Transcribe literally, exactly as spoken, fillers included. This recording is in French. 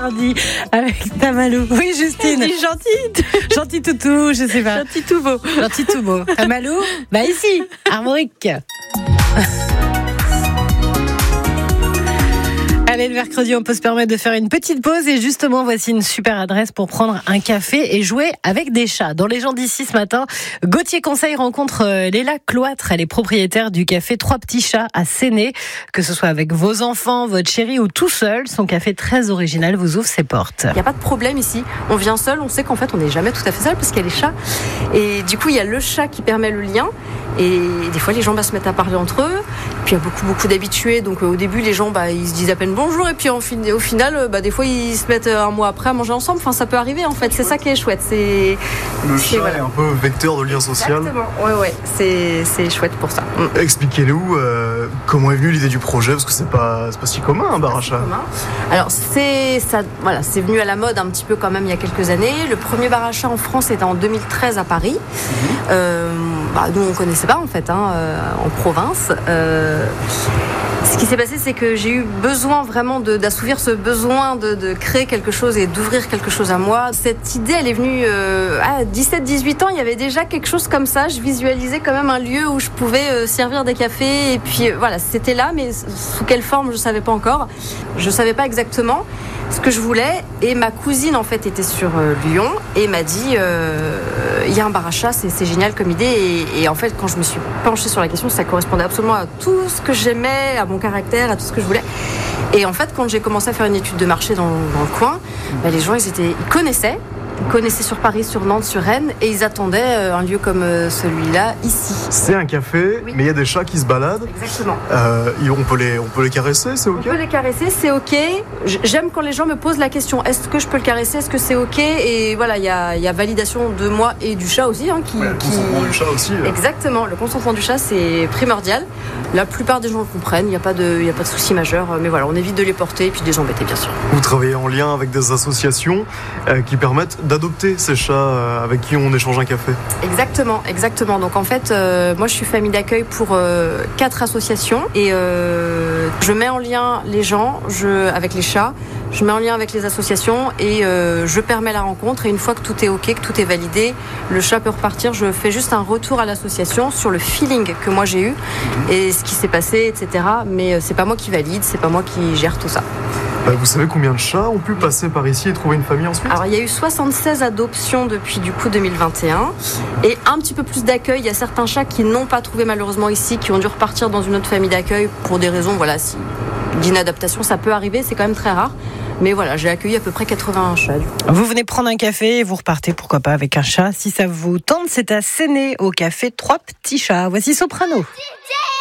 mardi avec Tamalou. Oui, Justine. Gentil. Gentil toutou, je sais pas. Gentil tout beau. Gentil tout beau. Tamalou, bah ici, Armorique. Allez, le mercredi, on peut se permettre de faire une petite pause et justement, voici une super adresse pour prendre un café et jouer avec des chats. Dans les gens d'ici ce matin, Gauthier Conseil rencontre Léla Cloître. Elle est propriétaire du café Trois Petits Chats à Séné. Que ce soit avec vos enfants, votre chéri ou tout seul, son café très original vous ouvre ses portes. Il n'y a pas de problème ici. On vient seul, on sait qu'en fait, on n'est jamais tout à fait seul parce qu'il y a les chats. Et du coup, il y a le chat qui permet le lien. Et des fois, les gens bah, se mettent à parler entre eux. Puis il y a beaucoup, beaucoup d'habitués. Donc euh, au début, les gens, bah, ils se disent à peine bonjour. Et puis en fin, au final, bah, des fois, ils se mettent un mois après à manger ensemble. Enfin, ça peut arriver en fait. C'est ça qui est chouette. C'est... Le c'est, chat voilà. est un peu vecteur de lien social. Exactement. Ouais, ouais. C'est, c'est chouette pour ça. Mm. Expliquez-nous euh, comment est venue l'idée du projet, parce que c'est pas, c'est pas si commun un bar à chat. Alors c'est ça, voilà, c'est venu à la mode un petit peu quand même il y a quelques années. Le premier bar à chat en France était en deux mille treize à Paris. Mmh. Euh, bah, nous on connaissait pas en fait, hein, euh, en province. Euh, ce qui s'est passé, c'est que j'ai eu besoin vraiment de, d'assouvir ce besoin de, de créer quelque chose et d'ouvrir quelque chose à moi. Cette idée, elle est venue euh, à dix-sept dix-huit ans. Il y avait déjà quelque chose comme ça. Je visualisais quand même un lieu où je pouvais euh, servir des cafés. Et puis euh, voilà, c'était là, mais sous quelle forme, je savais pas encore. Je savais pas exactement ce que je voulais. Et ma cousine, en fait, était sur euh, Lyon et m'a dit euh, il y a un bar à chat, c'est, c'est génial comme idée. Et, et en fait, quand je me suis penchée sur la question, ça correspondait absolument à tout ce que j'aimais, à mon caractère, à tout ce que je voulais. Et en fait, quand j'ai commencé à faire une étude de marché dans, dans le coin, bah, les gens, ils, étaient, ils connaissaient. Ils connaissaient sur Paris, sur Nantes, sur Rennes, et ils attendaient un lieu comme celui-là, ici. C'est un café, oui. Mais il y a des chats qui se baladent. Exactement. Euh, on, peut les, on peut les caresser, c'est OK ? On peut les caresser, c'est OK. J'aime quand les gens me posent la question, est-ce que je peux le caresser, est-ce que c'est OK ? Et voilà, il y a, y a validation de moi et du chat aussi. Hein, qui, ouais, le consentement qui... du chat aussi. Euh. Exactement, le consentement du chat, c'est primordial. La plupart des gens le comprennent, il n'y a pas de, y a pas de souci majeur. Mais voilà, on évite de les porter et puis de les embêter, bien sûr. Vous travaillez en lien avec des associations euh, qui permettent d'adopter ces chats euh, avec qui on échange un café. Exactement, exactement. Donc en fait, euh, moi je suis famille d'accueil pour euh, quatre associations et euh, je mets en lien les gens je, avec les chats, je mets en lien avec les associations et euh, je permets la rencontre. Et une fois que tout est OK, que tout est validé, le chat peut repartir. Je fais juste un retour à l'association sur le feeling que moi j'ai eu mmh. et ce qui s'est passé, et cetera. Mais c'est pas moi qui valide, c'est pas moi qui gère tout ça. Vous savez combien de chats ont pu passer par ici et trouver une famille ensuite ? Alors il y a eu soixante-seize adoptions depuis du coup deux mille vingt et un et un petit peu plus d'accueil. Il y a certains chats qui n'ont pas trouvé malheureusement ici, qui ont dû repartir dans une autre famille d'accueil pour des raisons voilà, si, d'inadaptation. Ça peut arriver, c'est quand même très rare. Mais voilà, j'ai accueilli à peu près quatre-vingts chats. Du coup. Vous venez prendre un café et vous repartez, pourquoi pas, avec un chat. Si ça vous tente, c'est à Séné, au café Trois Petits Chats. Voici Soprano.